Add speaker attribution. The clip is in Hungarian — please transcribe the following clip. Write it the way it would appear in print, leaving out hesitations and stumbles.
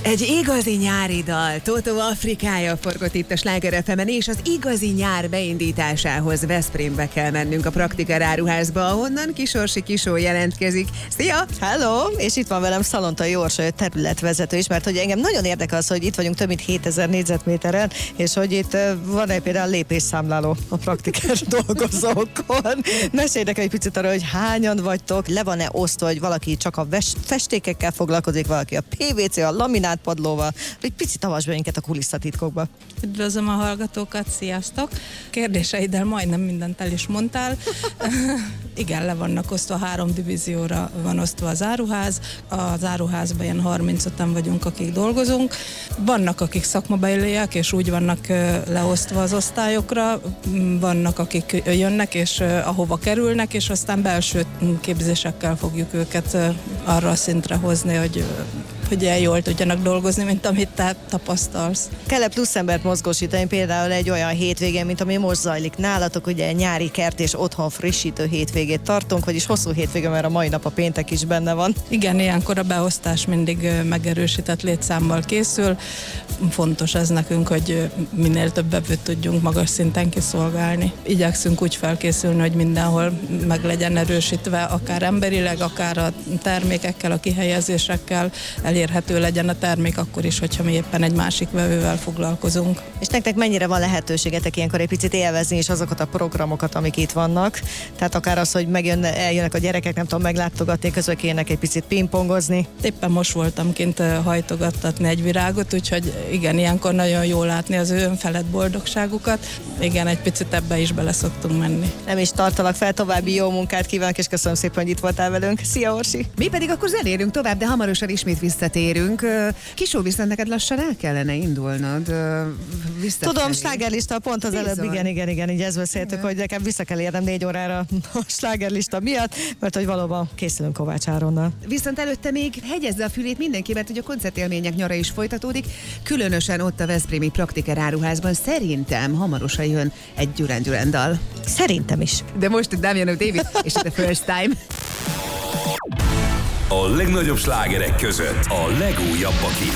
Speaker 1: Egy igazi nyári dal, Totó Afrikája forgott itt a Sláger FM-en, és az igazi nyár beindításához Veszprémbe kell mennünk a Praktiker áruházba, ahonnan Kisorsi Kisó jelentkezik. Szia!
Speaker 2: Hello! És itt van velem Szalontai Orsolya területvezető is, mert hogy engem nagyon érdekel az, hogy itt vagyunk több mint 7000 négyzetméteren, és hogy itt van egy például lépésszámláló a Praktiker dolgozókon. Meséljenek egy picit arra, hogy hányan vagytok, le van-e osztva, hogy valaki csak a festékekkel foglalkozik, valaki a PVC, a laminátpadlóval, egy picit avasd be minket a kulisszatitkokba.
Speaker 3: Üdvözlöm a hallgatókat, sziasztok! Kérdéseiddel majdnem mindent el is mondtál. Igen, le vannak osztva, 3 divízióra van osztva az áruház. Az áruházban ilyen 35-en vagyunk, akik dolgozunk. Vannak, akik szakmabeliek, és úgy vannak leosztva az osztályokra. Vannak, akik jönnek, és ahova kerülnek, és aztán belső képzésekkel fogjuk őket arra a szintre hozni, hogy ilyen jól tudjanak dolgozni, mint amit te tapasztalsz.
Speaker 2: Kell-e plusz embert mozgósítani például egy olyan hétvégén, mint ami most zajlik nálatok, ugye nyári kert és otthon frissítő hétvégét tartunk, vagyis hosszú hétvége, mert a mai nap a péntek is benne van.
Speaker 3: Igen, ilyenkor a beosztás mindig megerősített létszámmal készül. Fontos ez nekünk, hogy minél több vevőt tudjunk magas szinten kiszolgálni. Igyekszünk úgy felkészülni, hogy mindenhol meg legyen erősítve, akár emberileg, akár a termékekkel, a kihelyezésekkel, elérhető legyen a termék akkor is, hogyha mi éppen egy másik vevővel foglalkozunk.
Speaker 2: És nektek mennyire van lehetőségetek ilyenkor egy picit élvezni is azokat a programokat, amik itt vannak? Tehát akár az, hogy eljönnek a gyerekek, nem tudom, meglátogatni, közben kérnek egy picit pingpongozni.
Speaker 3: Éppen most voltam kint hajtogattatni egy virágot, úgyhogy igen, ilyenkor nagyon jó látni az ő önfelett boldogságukat. Igen, egy picit ebbe is bele szoktunk menni.
Speaker 2: Nem is tartalak fel, további jó munkát kívánok, és köszönöm szépen, hogy itt voltál velünk. Szia, Orsi!
Speaker 1: Mi pedig akkor zenélünk tovább, de hamarosan ismét visszatérünk. Kisó, viszont neked lassan el kellene indulnod.
Speaker 2: Tudom, slágerlista pont az előbb, igen, így ezt beszéltük, hogy nekem vissza kell érnem 4 órára a slágerlista miatt, mert hogy valóban készülünk Kovács Áronnal.
Speaker 1: Viszont előtte még hegyezze a fülét mindenki, mert ugye a koncertélmények nyara is folytatódik, különösen ott a veszprémi Praktiker áruházban szerintem hamarosan jön egy Duran Duran dal.
Speaker 2: Szerintem is.
Speaker 1: De most itt Damiano David, és itt a First Time.
Speaker 4: A legnagyobb slágerek között a legújabbak itt.